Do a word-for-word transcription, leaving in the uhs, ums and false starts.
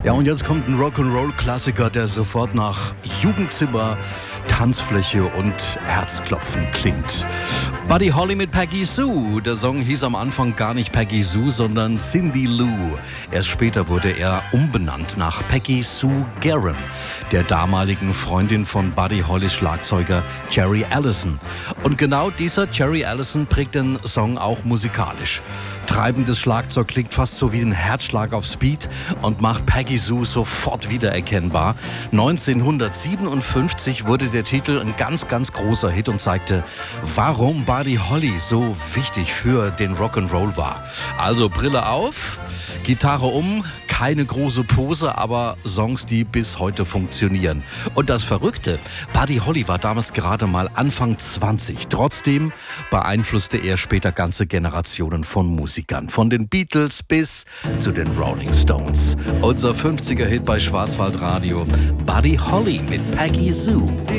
Ja, und jetzt kommt ein Rock'n'Roll-Klassiker, der sofort nach Jugendzimmer, Tanzfläche und Herzklopfen klingt. Buddy Holly mit Peggy Sue. Der Song hieß am Anfang gar nicht Peggy Sue, sondern Cindy Lou. Erst später wurde er umbenannt nach Peggy Sue Gerron, der damaligen Freundin von Buddy Hollys Schlagzeuger Jerry Allison. Und genau dieser Jerry Allison prägt den Song auch musikalisch. Treibendes Schlagzeug klingt fast so wie ein Herzschlag auf Speed und macht Peggy Sue sofort wiedererkennbar. neunzehnhundertsiebenundfünfzig wurde der Titel ein ganz, ganz großer Hit und zeigte, warum Buddy Holly so wichtig für den Rock'n'Roll war. Also Brille auf, Gitarre um, keine große Pose, aber Songs, die bis heute funktionieren. Und das Verrückte, Buddy Holly war damals gerade mal Anfang zwanzig. Trotzdem beeinflusste er später ganze Generationen von Musikern. Von den Beatles bis zu den Rolling Stones. Unser fünfziger Hit bei Schwarzwaldradio. Buddy Holly mit Peggy Sue.